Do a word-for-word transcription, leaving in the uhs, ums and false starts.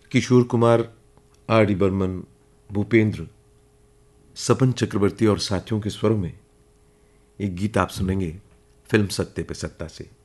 Kishore Kumar, R D Burman, Bhupendra, सपन चक्रवर्ती और साथियों के स्वरों में एक गीत आप सुनेंगे फिल्म सत्ते पे सत्ता से।